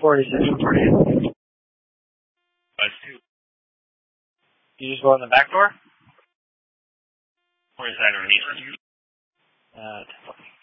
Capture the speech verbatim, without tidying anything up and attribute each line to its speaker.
Speaker 1: forty-six forty.
Speaker 2: Buzz two.
Speaker 1: You just go in the back door?
Speaker 2: Or is that underneath you?
Speaker 1: Uh,